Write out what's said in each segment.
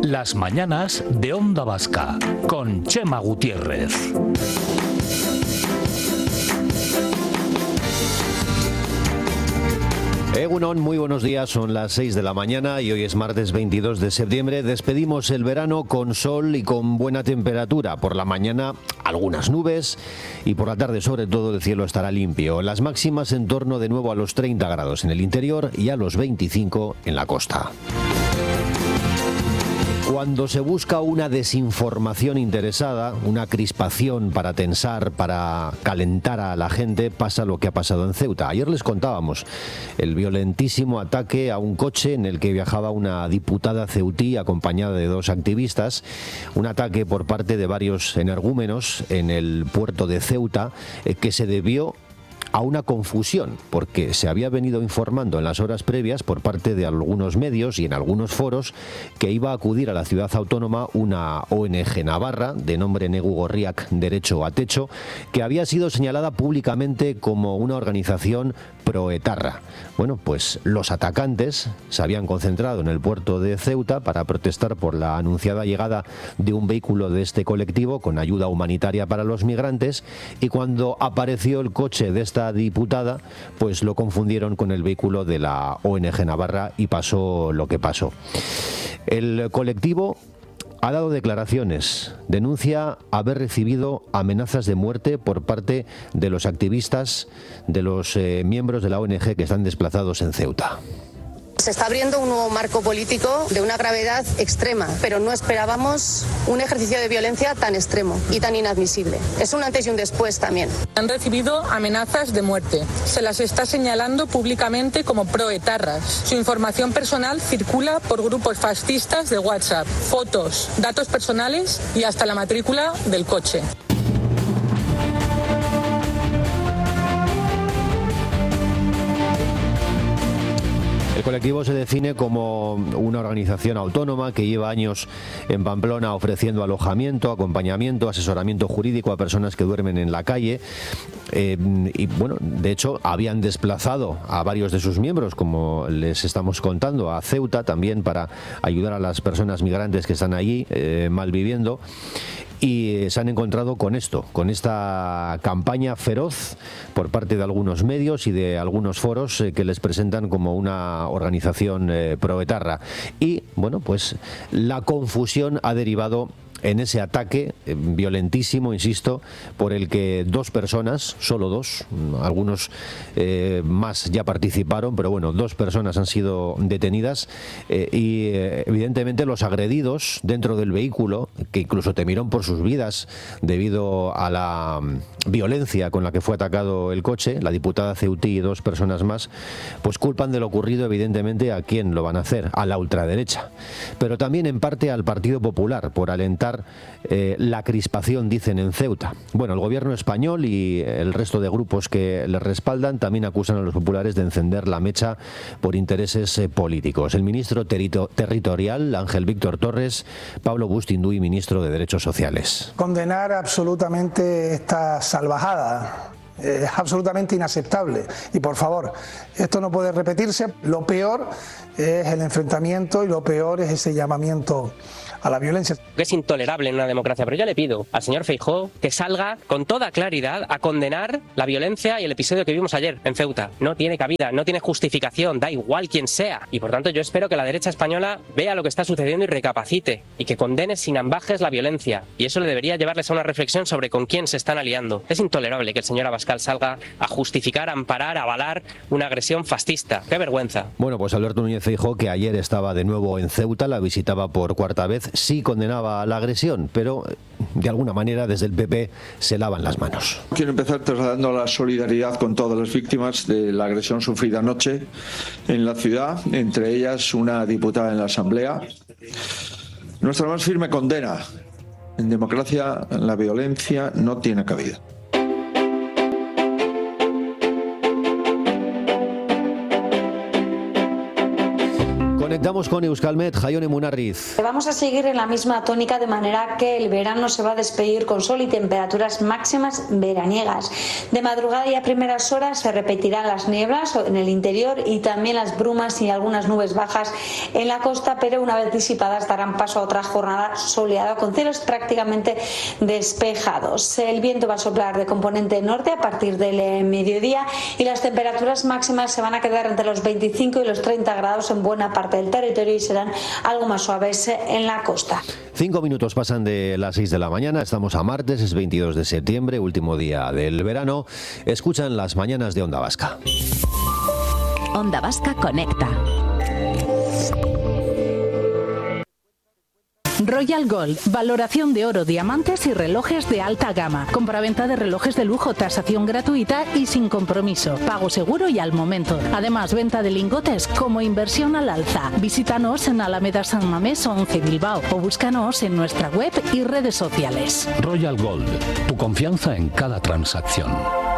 Las mañanas de Onda Vasca, con Chema Gutiérrez. Egunon, muy buenos días, son las 6 de la mañana y hoy es martes 22 de septiembre. Despedimos el verano con sol y con buena temperatura. Por la mañana algunas nubes y por la tarde sobre todo el cielo estará limpio. Las máximas en torno de nuevo a los 30 grados en el interior y a los 25 en la costa. Cuando se busca una desinformación interesada, una crispación para tensar, para calentar a la gente, pasa lo que ha pasado en Ceuta. Ayer les contábamos el violentísimo ataque a un coche en el que viajaba una diputada ceutí acompañada de dos activistas. Un ataque por parte de varios energúmenos en el puerto de Ceuta que se debió a una confusión, porque se había venido informando en las horas previas por parte de algunos medios y en algunos foros que iba a acudir a la ciudad autónoma una ONG navarra de nombre Negu Gorriak Derecho a Techo, que había sido señalada públicamente como una organización proetarra. Bueno, pues los atacantes se habían concentrado en el puerto de Ceuta para protestar por la anunciada llegada de un vehículo de este colectivo con ayuda humanitaria para los migrantes, y cuando apareció el coche de esta diputada, pues lo confundieron con el vehículo de la ONG navarra y pasó lo que pasó. El colectivo ha dado declaraciones, denuncia haber recibido amenazas de muerte por parte de los activistas, de los miembros de la ONG que están desplazados en Ceuta. Se está abriendo un nuevo marco político de una gravedad extrema, pero no esperábamos un ejercicio de violencia tan extremo y tan inadmisible. Es un antes y un después también. Han recibido amenazas de muerte. Se las está señalando públicamente como proetarras. Su información personal circula por grupos fascistas de WhatsApp, fotos, datos personales y hasta la matrícula del coche. El colectivo se define como una organización autónoma que lleva años en Pamplona ofreciendo alojamiento, acompañamiento, asesoramiento jurídico a personas que duermen en la calle. Y bueno, de hecho habían desplazado a varios de sus miembros, como les estamos contando, a Ceuta también para ayudar a las personas migrantes que están allí malviviendo. Y se han encontrado con esto, con esta campaña feroz por parte de algunos medios y de algunos foros que les presentan como una organización proetarra. Y bueno, pues la confusión ha derivado en ese ataque violentísimo, insisto, por el que dos personas, solo dos, algunos más ya participaron, pero bueno, dos personas han sido detenidas y evidentemente los agredidos dentro del vehículo, que incluso temieron por sus vidas debido a la violencia con la que fue atacado el coche, la diputada ceutí y dos personas más, pues culpan de lo ocurrido evidentemente a quién lo van a hacer, a la ultraderecha, pero también en parte al Partido Popular por alentar la crispación, dicen, en Ceuta. Bueno, el gobierno español y el resto de grupos que le respaldan también acusan a los populares de encender la mecha por intereses políticos. El ministro territorial, Ángel Víctor Torres, Pablo Bustinduy, ministro de Derechos Sociales. Condenar absolutamente esta salvajada. Es absolutamente inaceptable y por favor, esto no puede repetirse. Lo peor es el enfrentamiento y lo peor es ese llamamiento a la violencia. Es intolerable en una democracia, pero yo le pido al señor Feijóo que salga con toda claridad a condenar la violencia y el episodio que vimos ayer en Ceuta. No tiene cabida, no tiene justificación, da igual quién sea. Y por tanto yo espero que la derecha española vea lo que está sucediendo y recapacite y que condene sin ambajes la violencia. Y eso le debería llevarles a una reflexión sobre con quién se están aliando. Es intolerable que el señor Abascal salga a justificar, a amparar, a avalar una agresión fascista. ¡Qué vergüenza! Bueno, pues Alberto Núñez Feijóo, que ayer estaba de nuevo en Ceuta, la visitaba por cuarta vez, sí condenaba la agresión, pero de alguna manera desde el PP se lavan las manos. Quiero empezar trasladando la solidaridad con todas las víctimas de la agresión sufrida anoche en la ciudad, entre ellas una diputada en la Asamblea. Nuestra más firme condena. En democracia la violencia no tiene cabida. Conectamos con Euskalmet, Jaione Munarriz. Vamos a seguir en la misma tónica, de manera que el verano se va a despedir con sol y temperaturas máximas veraniegas. De madrugada y a primeras horas se repetirán las nieblas en el interior y también las brumas y algunas nubes bajas en la costa, pero una vez disipadas darán paso a otra jornada soleada con cielos prácticamente despejados. El viento va a soplar de componente norte a partir del mediodía y las temperaturas máximas se van a quedar entre los 25 y los 30 grados en buena parte del territorio y serán algo más suaves en la costa. 5 minutos pasan de las 6 de la mañana, estamos a martes, es 22 de septiembre, último día del verano. Escuchan las mañanas de Onda Vasca. Onda Vasca conecta. Royal Gold, valoración de oro, diamantes y relojes de alta gama. Compraventa de relojes de lujo, tasación gratuita y sin compromiso. Pago seguro y al momento. Además, venta de lingotes como inversión al alza. Visítanos en Alameda San Mamés 11 Bilbao o búscanos en nuestra web y redes sociales. Royal Gold, tu confianza en cada transacción.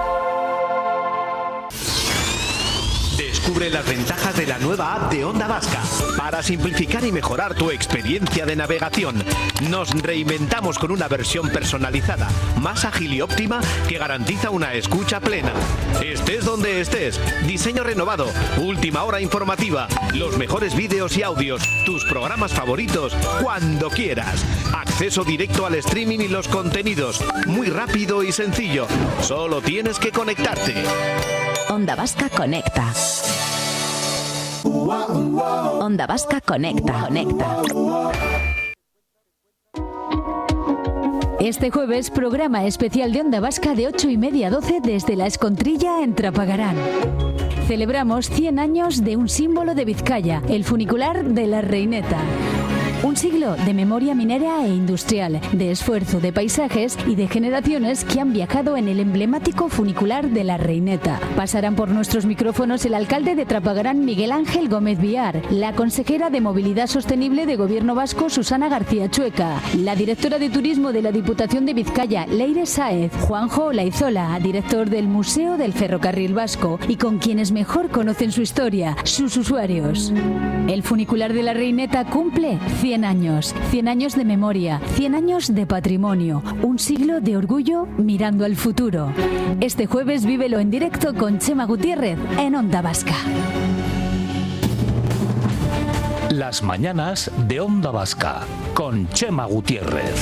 Descubre las ventajas de la nueva app de Onda Vasca. Para simplificar y mejorar tu experiencia de navegación, nos reinventamos con una versión personalizada, más ágil y óptima que garantiza una escucha plena. Estés donde estés, diseño renovado, última hora informativa, los mejores vídeos y audios, tus programas favoritos, cuando quieras. Acceso directo al streaming y los contenidos, muy rápido y sencillo. Solo tienes que conectarte. Onda Vasca conecta. Onda Vasca conecta. Este jueves, programa especial de Onda Vasca de 8:30 a 12 desde la Escontrilla en Trapagarán. Celebramos 100 años de un símbolo de Vizcaya, el funicular de la Reineta. Un siglo de memoria minera e industrial, de esfuerzo de paisajes y de generaciones que han viajado en el emblemático funicular de la Reineta. Pasarán por nuestros micrófonos el alcalde de Trapagarán, Miguel Ángel Gómez Villar, la consejera de Movilidad Sostenible de Gobierno Vasco, Susana García Chueca, la directora de Turismo de la Diputación de Vizcaya, Leire Sáez, Juanjo Olaizola, director del Museo del Ferrocarril Vasco, y con quienes mejor conocen su historia, sus usuarios. El funicular de la Reineta cumple 100 años, 100 años de memoria, 100 años de patrimonio, un siglo de orgullo mirando al futuro. Este jueves vívelo en directo con Chema Gutiérrez en Onda Vasca. Las mañanas de Onda Vasca con Chema Gutiérrez.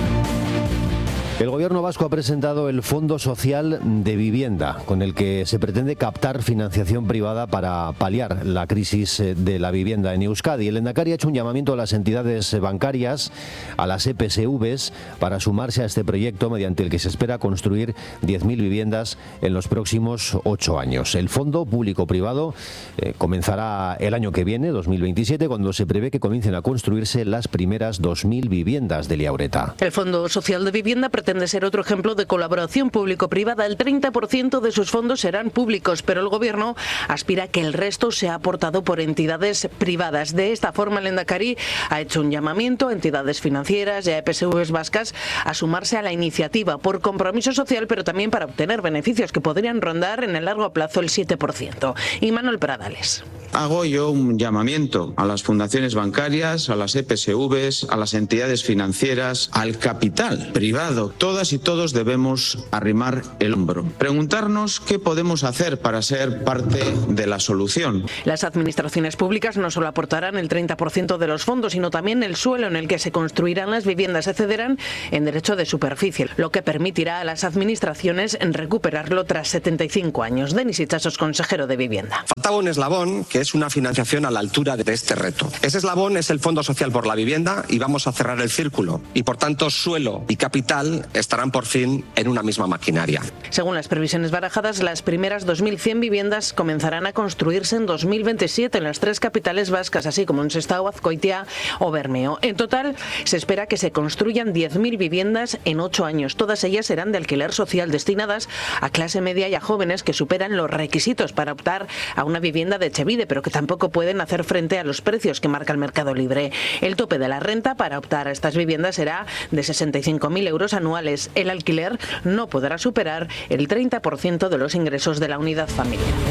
El Gobierno vasco ha presentado el Fondo Social de Vivienda, con el que se pretende captar financiación privada para paliar la crisis de la vivienda en Euskadi. El Lehendakari ha hecho un llamamiento a las entidades bancarias, a las EPSVs, para sumarse a este proyecto mediante el que se espera construir 10.000 viviendas en los próximos 8 años. El fondo público-privado comenzará el año que viene, 2027, cuando se prevé que comiencen a construirse las primeras 2.000 viviendas de Liaureta. El Fondo Social de Vivienda pretende ser otro ejemplo de colaboración público-privada. El 30% de sus fondos serán públicos, pero el Gobierno aspira a que el resto sea aportado por entidades privadas. De esta forma, el Lehendakari ha hecho un llamamiento a entidades financieras y a EPSVs vascas a sumarse a la iniciativa por compromiso social, pero también para obtener beneficios que podrían rondar en el largo plazo el 7%. Y Manuel Pradales. Hago yo un llamamiento a las fundaciones bancarias, a las EPSVs, a las entidades financieras, al capital privado. Todas y todos debemos arrimar el hombro. Preguntarnos qué podemos hacer para ser parte de la solución. Las administraciones públicas no solo aportarán el 30% de los fondos, sino también el suelo en el que se construirán las viviendas. Se cederán en derecho de superficie, lo que permitirá a las administraciones recuperarlo tras 75 años. Denis Itxasos, consejero de Vivienda. Faltaba un eslabón que es una financiación a la altura de este reto. Ese eslabón es el Fondo Social por la Vivienda y vamos a cerrar el círculo. Y por tanto, suelo y capital estarán por fin en una misma maquinaria. Según las previsiones barajadas, las primeras 2.100 viviendas comenzarán a construirse en 2027 en las 3 capitales vascas, así como en Sestao, Azkoitia o Bermeo. En total, se espera que se construyan 10.000 viviendas en 8 años. Todas ellas serán de alquiler social, destinadas a clase media y a jóvenes que superan los requisitos para optar a una vivienda de Etxebide, pero que tampoco pueden hacer frente a los precios que marca el mercado libre. El tope de la renta para optar a estas viviendas será de 65.000 euros anuales. El alquiler no podrá superar el 30% de los ingresos de la unidad familiar.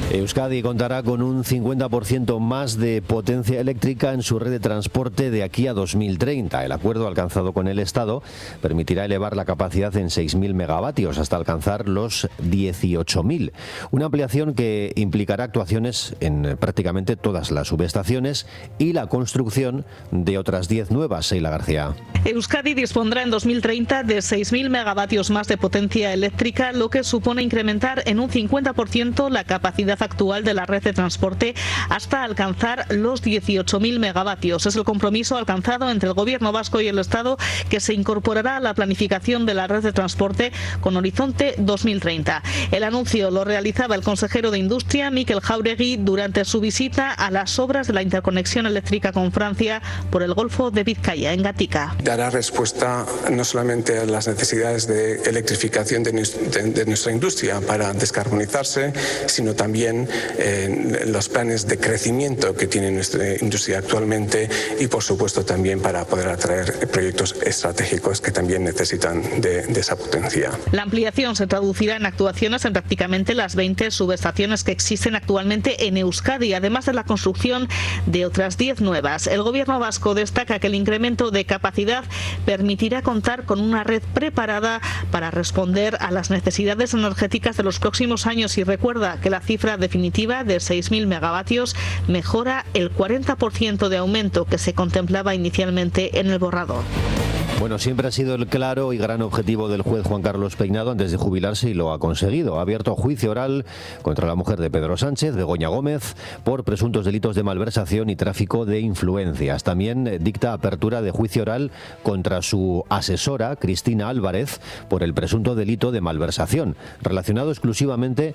Euskadi contará con un 50% más de potencia eléctrica en su red de transporte de aquí a 2030. El acuerdo alcanzado con el Estado permitirá elevar la capacidad en 6.000 megavatios hasta alcanzar los 18.000. Una ampliación que implicará actuaciones en prácticamente todas las subestaciones y la construcción de otras 10 nuevas. Seila García. Euskadi dispondrá en 2030 de 6.000 megavatios más de potencia eléctrica, lo que supone incrementar en un 50% la capacidad actual de la red de transporte hasta alcanzar los 18.000 megavatios. Es el compromiso alcanzado entre el Gobierno vasco y el Estado, que se incorporará a la planificación de la red de transporte con horizonte 2030. El anuncio lo realizaba el consejero de Industria, Mikel Jáuregui, durante su visita a las obras de la interconexión eléctrica con Francia por el Golfo de Vizcaya, en Gatica. Dará respuesta no solamente a las necesidades de electrificación de nuestra industria para descarbonizarse, sino también los planes de crecimiento que tiene nuestra industria actualmente y, por supuesto, también para poder atraer proyectos estratégicos que también necesitan de esa potencia. La ampliación se traducirá en actuaciones en prácticamente las 20 subestaciones que existen actualmente en Euskadi, además de la construcción de otras 10 nuevas. El Gobierno vasco destaca que el incremento de capacidad permitirá contar con una red preparada para responder a las necesidades energéticas de los próximos años y recuerda que la cifra definitiva de 6.000 megavatios mejora el 40% de aumento que se contemplaba inicialmente en el borrador. Bueno, siempre ha sido el claro y gran objetivo del juez Juan Carlos Peinado antes de jubilarse y lo ha conseguido. Ha abierto juicio oral contra la mujer de Pedro Sánchez, Begoña Gómez, por presuntos delitos de malversación y tráfico de influencias. También dicta apertura de juicio oral contra su asesora, Cristina Álvarez, por el presunto delito de malversación, relacionado exclusivamente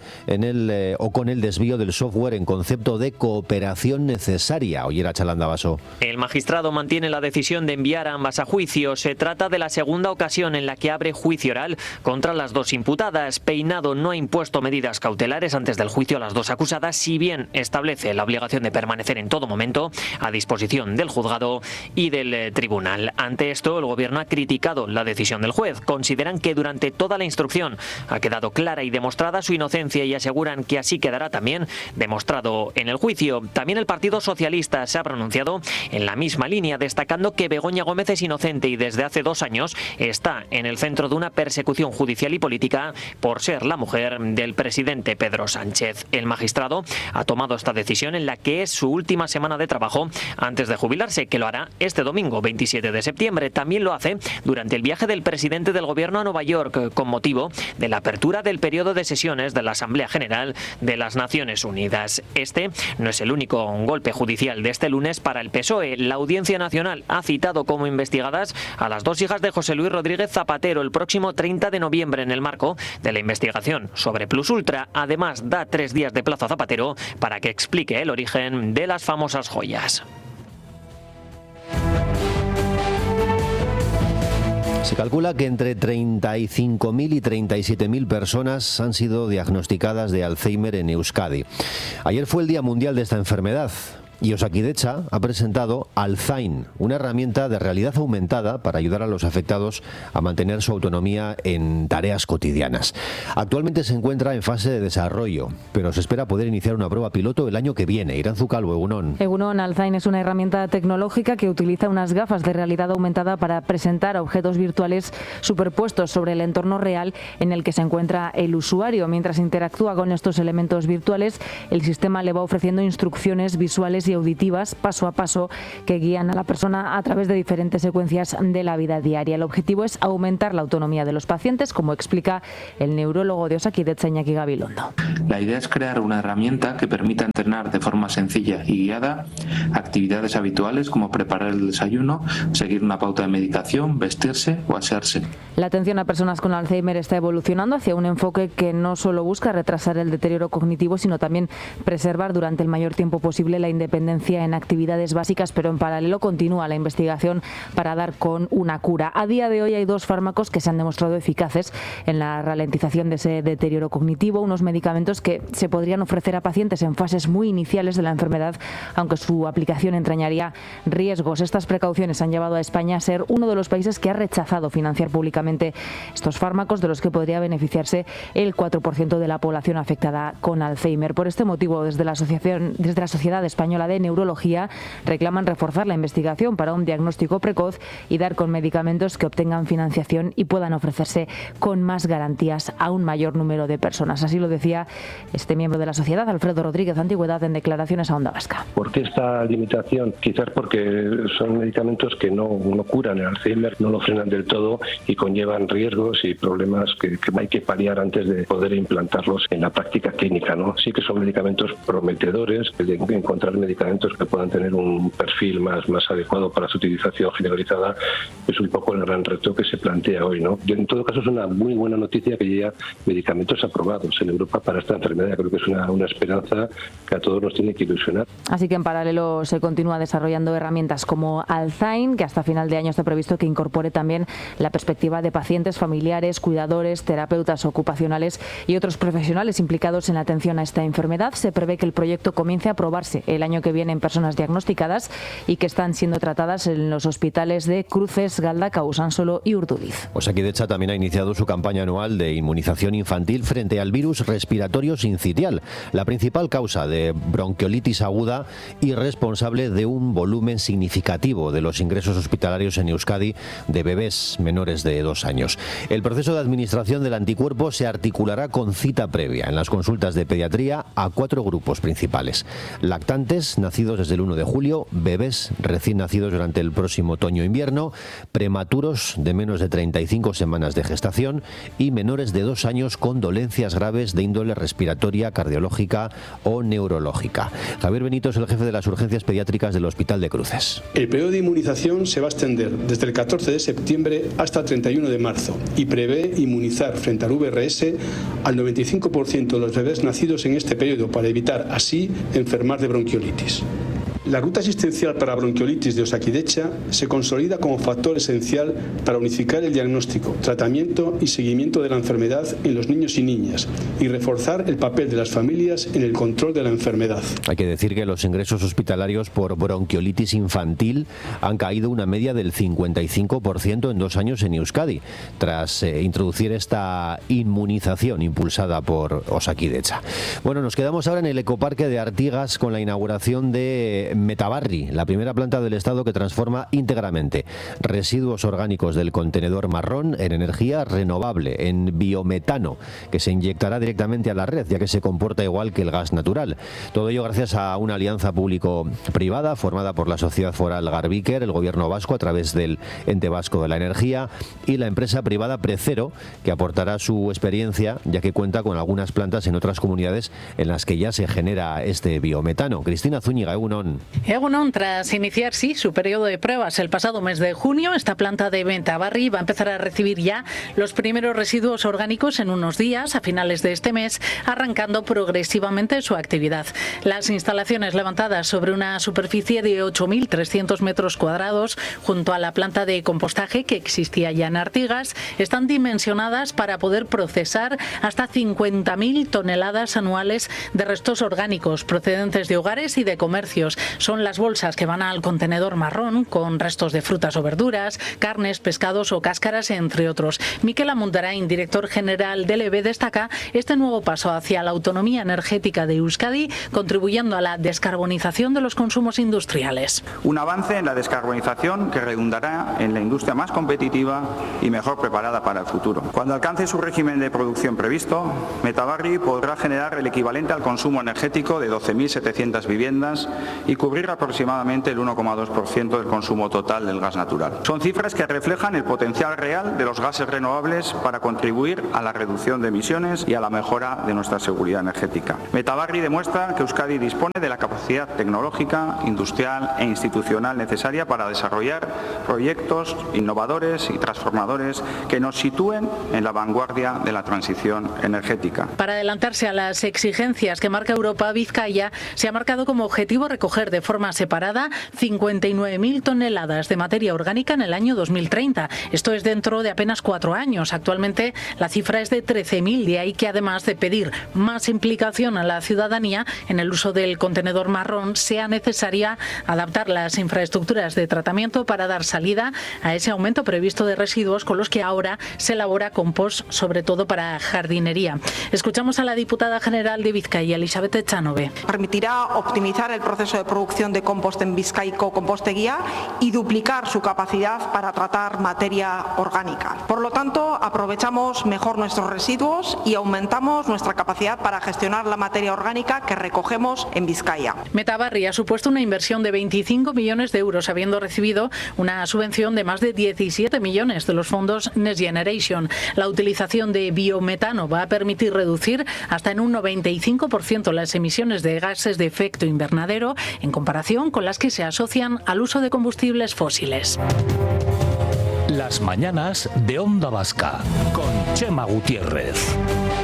con el desvío del software en concepto de cooperación necesaria. Ollera Chalanda Baso. El magistrado mantiene la decisión de enviar a ambas a juicio. Se trata de la segunda ocasión en la que abre juicio oral contra las dos imputadas. Peinado no ha impuesto medidas cautelares antes del juicio a las dos acusadas, si bien establece la obligación de permanecer en todo momento a disposición del juzgado y del tribunal. Ante esto, el Gobierno ha criticado la decisión del juez. Consideran que durante toda la instrucción ha quedado clara y demostrada su inocencia y aseguran que así quedará también demostrado en el juicio. También el Partido Socialista se ha pronunciado en la misma línea, destacando que Begoña Gómez es inocente y desde hace 2 años está en el centro de una persecución judicial y política por ser la mujer del presidente Pedro Sánchez. El magistrado ha tomado esta decisión en la que es su última semana de trabajo antes de jubilarse, que lo hará este domingo 27 de septiembre. También lo hace durante el viaje del presidente del Gobierno a Nueva York con motivo de la apertura del periodo de sesiones de la Asamblea General de las Naciones Unidas. Este no es el único golpe judicial de este lunes para el PSOE. La Audiencia Nacional ha citado como investigadas a las dos hijas de José Luis Rodríguez Zapatero el próximo 30 de noviembre en el marco de la investigación sobre Plus Ultra. Además, da 3 días de plazo a Zapatero para que explique el origen de las famosas joyas. Se calcula que entre 35.000 y 37.000 personas han sido diagnosticadas de Alzheimer en Euskadi. Ayer fue el Día Mundial de esta enfermedad. Y Osakidetza ha presentado Alzain, una herramienta de realidad aumentada para ayudar a los afectados a mantener su autonomía en tareas cotidianas. Actualmente se encuentra en fase de desarrollo, pero se espera poder iniciar una prueba piloto el año que viene. Iranzu Calvo, Egunon. Egunon, Alzain es una herramienta tecnológica que utiliza unas gafas de realidad aumentada para presentar objetos virtuales superpuestos sobre el entorno real en el que se encuentra el usuario. Mientras interactúa con estos elementos virtuales, el sistema le va ofreciendo instrucciones visuales y auditivas paso a paso que guían a la persona a través de diferentes secuencias de la vida diaria. El objetivo es aumentar la autonomía de los pacientes, como explica el neurólogo de Osakidetza, Iñaki Gabilondo. La idea es crear una herramienta que permita entrenar de forma sencilla y guiada actividades habituales como preparar el desayuno, seguir una pauta de medicación, vestirse o asearse. La atención a personas con Alzheimer está evolucionando hacia un enfoque que no solo busca retrasar el deterioro cognitivo, sino también preservar durante el mayor tiempo posible la independencia dependencia en actividades básicas, pero en paralelo continúa la investigación para dar con una cura. A día de hoy hay 2 fármacos que se han demostrado eficaces en la ralentización de ese deterioro cognitivo, unos medicamentos que se podrían ofrecer a pacientes en fases muy iniciales de la enfermedad, aunque su aplicación entrañaría riesgos. Estas precauciones han llevado a España a ser uno de los países que ha rechazado financiar públicamente estos fármacos, de los que podría beneficiarse el 4% de la población afectada con Alzheimer. Por este motivo, desde la Sociedad Española de Neurología reclaman reforzar la investigación para un diagnóstico precoz y dar con medicamentos que obtengan financiación y puedan ofrecerse con más garantías a un mayor número de personas. Así lo decía este miembro de la sociedad, Alfredo Rodríguez Antigüedad, en declaraciones a Onda Vasca. ¿Por qué esta limitación? Quizás porque son medicamentos que no curan el Alzheimer, no lo frenan del todo y conllevan riesgos y problemas que hay que paliar antes de poder implantarlos en la práctica clínica, ¿no? Sí que son medicamentos prometedores, de encontrar medicamentos que puedan tener un perfil más adecuado para su utilización generalizada es un poco el gran reto que se plantea hoy, ¿no? En todo caso es una muy buena noticia que haya medicamentos aprobados en Europa para esta enfermedad. Creo que es una esperanza que a todos nos tiene que ilusionar. Así que en paralelo se continúa desarrollando herramientas como Alzain, que hasta final de año está previsto que incorpore también la perspectiva de pacientes, familiares, cuidadores, terapeutas ocupacionales y otros profesionales implicados en la atención a esta enfermedad. Se prevé que el proyecto comience a aprobarse el año que viene en personas diagnosticadas y que están siendo tratadas en los hospitales de Cruces, Galdakao, Usansolo y Urduliz. Osakidetza también ha iniciado su campaña anual de inmunización infantil frente al virus respiratorio sincitial, la principal causa de bronquiolitis aguda y responsable de un volumen significativo de los ingresos hospitalarios en Euskadi de bebés menores de 2 años. El proceso de administración del anticuerpo se articulará con cita previa en las consultas de pediatría a 4 grupos principales: lactantes nacidos desde el 1 de julio, bebés recién nacidos durante el próximo otoño-invierno, prematuros de menos de 35 semanas de gestación y menores de 2 años con dolencias graves de índole respiratoria, cardiológica o neurológica. Javier Benito es el jefe de las urgencias pediátricas del Hospital de Cruces. El periodo de inmunización se va a extender desde el 14 de septiembre hasta el 31 de marzo y prevé inmunizar frente al VRS al 95% de los bebés nacidos en este periodo para evitar así enfermar de bronquiolitis. La ruta asistencial para bronquiolitis de Osakidetza se consolida como factor esencial para unificar el diagnóstico, tratamiento y seguimiento de la enfermedad en los niños y niñas y reforzar el papel de las familias en el control de la enfermedad. Hay que decir que los ingresos hospitalarios por bronquiolitis infantil han caído una media del 55% en 2 años en Euskadi, tras introducir esta inmunización impulsada por Osakidetza. Bueno, nos quedamos ahora en el ecoparque de Artigas con la inauguración de Metabarri, la primera planta del Estado que transforma íntegramente residuos orgánicos del contenedor marrón en energía renovable, en biometano, que se inyectará directamente a la red, ya que se comporta igual que el gas natural. Todo ello gracias a una alianza público-privada formada por la Sociedad Foral Garbiker, el Gobierno vasco a través del Ente Vasco de la Energía y la empresa privada Precero, que aportará su experiencia, ya que cuenta con algunas plantas en otras comunidades en las que ya se genera este biometano. Cristina Zúñiga, Egunon. Egunon, tras iniciar su periodo de pruebas el pasado mes de junio, esta planta de Metabarri va a empezar a recibir ya los primeros residuos orgánicos en unos días, a finales de este mes, arrancando progresivamente su actividad. Las instalaciones levantadas sobre una superficie de 8.300 metros cuadrados, junto a la planta de compostaje que existía ya en Artigas, están dimensionadas para poder procesar hasta 50.000 toneladas anuales de restos orgánicos procedentes de hogares y de comercios. Son las bolsas que van al contenedor marrón con restos de frutas o verduras, carnes, pescados o cáscaras, entre otros. Miquel Amundarain, director general del EBE, destaca este nuevo paso hacia la autonomía energética de Euskadi, contribuyendo a la descarbonización de los consumos industriales. Un avance en la descarbonización que redundará en la industria más competitiva y mejor preparada para el futuro. Cuando alcance su régimen de producción previsto, Metabarri podrá generar el equivalente al consumo energético de 12.700 viviendas y cubrir aproximadamente el 1,2% del consumo total del gas natural. Son cifras que reflejan el potencial real de los gases renovables para contribuir a la reducción de emisiones y a la mejora de nuestra seguridad energética. Metabarri demuestra que Euskadi dispone de la capacidad tecnológica, industrial e institucional necesaria para desarrollar proyectos innovadores y transformadores que nos sitúen en la vanguardia de la transición energética. Para adelantarse a las exigencias que marca Europa, Vizcaya se ha marcado como objetivo recoger de forma separada 59.000 toneladas de materia orgánica en el año 2030. Esto es dentro de apenas 4 años. Actualmente la cifra es de 13.000, de ahí que además de pedir más implicación a la ciudadanía en el uso del contenedor marrón, sea necesaria adaptar las infraestructuras de tratamiento para dar salida a ese aumento previsto de residuos con los que ahora se elabora compost, sobre todo para jardinería. Escuchamos a la diputada general de Vizcaya, Elizabeth Echanove. Permitirá optimizar el proceso de producción de compost en Bizkaiko Composteguía y duplicar su capacidad para tratar materia orgánica. Por lo tanto, aprovechamos mejor nuestros residuos y aumentamos nuestra capacidad para gestionar la materia orgánica que recogemos en Vizcaya. Metabarri ha supuesto una inversión de 25 millones de euros, habiendo recibido una subvención de más de 17 millones de los fondos Next Generation. La utilización de biometano va a permitir reducir hasta en un 95% las emisiones de gases de efecto invernadero en comparación con las que se asocian al uso de combustibles fósiles. Las mañanas de Onda Vasca con Chema Gutiérrez.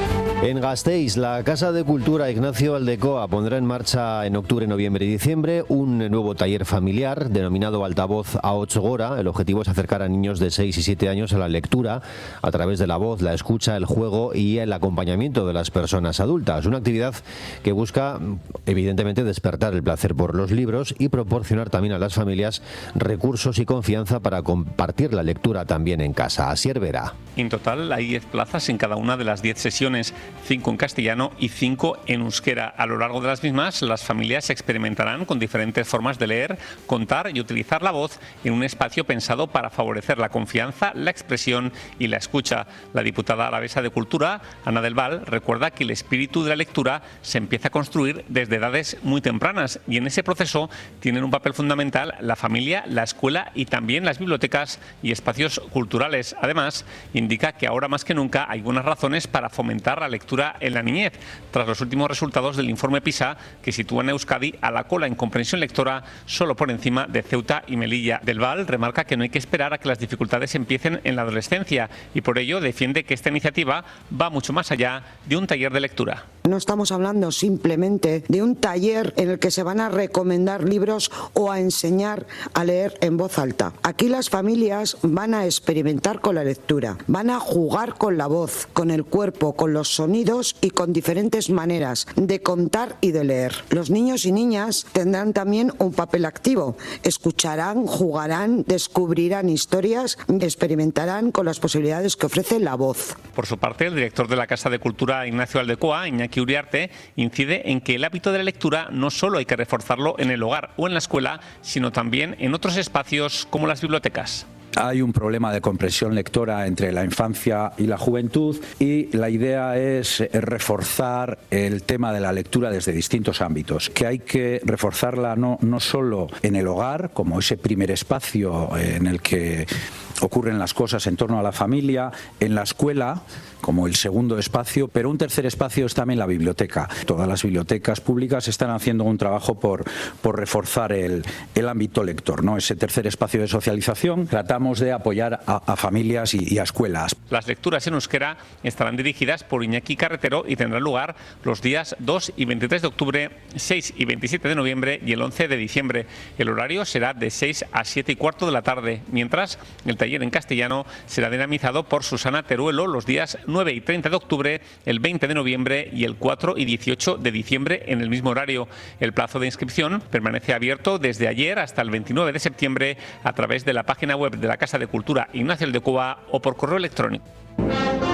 En Gasteiz, la Casa de Cultura Ignacio Aldecoa pondrá en marcha en octubre, noviembre y diciembre un nuevo taller familiar denominado Altavoz Ahots Gora. El objetivo es acercar a niños de 6 y 7 años a la lectura a través de la voz, la escucha, el juego y el acompañamiento de las personas adultas. Una actividad que busca, evidentemente, despertar el placer por los libros y proporcionar también a las familias recursos y confianza para compartir la lectura también en casa. Asier Vera. En total hay 10 plazas en cada una de las 10 sesiones. 5 en castellano y 5 en euskera. A lo largo de las mismas, las familias experimentarán con diferentes formas de leer, contar y utilizar la voz en un espacio pensado para favorecer la confianza, la expresión y la escucha. La diputada alavesa de Cultura, Ana del Val, recuerda que el espíritu de la lectura se empieza a construir desde edades muy tempranas y en ese proceso tienen un papel fundamental la familia, la escuela y también las bibliotecas y espacios culturales. Además, indica que ahora más que nunca hay buenas razones para fomentar la lectura en la niñez, tras los últimos resultados del informe PISA, que sitúan a Euskadi a la cola en comprensión lectora, solo por encima de Ceuta y Melilla. Del Val remarca que no hay que esperar a que las dificultades empiecen en la adolescencia y por ello defiende que esta iniciativa va mucho más allá de un taller de lectura. No estamos hablando simplemente de un taller en el que se van a recomendar libros o a enseñar a leer en voz alta. Aquí las familias van a experimentar con la lectura, van a jugar con la voz, con el cuerpo, con los sonidos y con diferentes maneras de contar y de leer. Los niños y niñas tendrán también un papel activo. Escucharán, jugarán, descubrirán historias, experimentarán con las posibilidades que ofrece la voz. Por su parte, el director de la Casa de Cultura, Ignacio Aldecoa, Iñaki Uriarte, incide en que el hábito de la lectura no solo hay que reforzarlo en el hogar o en la escuela, sino también en otros espacios como las bibliotecas. Hay un problema de comprensión lectora entre la infancia y la juventud y la idea es reforzar el tema de la lectura desde distintos ámbitos, que hay que reforzarla no solo en el hogar, como ese primer espacio en el que ocurren las cosas en torno a la familia, en la escuela como el segundo espacio, pero un tercer espacio es también la biblioteca. Todas las bibliotecas públicas están haciendo un trabajo por reforzar el ámbito lector, ¿no? Ese tercer espacio de socialización. Tratamos de apoyar a familias y a escuelas. Las lecturas en euskera estarán dirigidas por Iñaki Carretero y tendrán lugar los días 2 y 23 de octubre, 6 y 27 de noviembre y el 11 de diciembre. El horario será de 6 a 7 y cuarto de la tarde, mientras el taller en castellano será dinamizado por Susana Teruelo los días 9 y 30 de octubre, el 20 de noviembre y el 4 y 18 de diciembre en el mismo horario. El plazo de inscripción permanece abierto desde ayer hasta el 29 de septiembre a través de la página web de la Casa de Cultura Ignacio Aldecoa o por correo electrónico.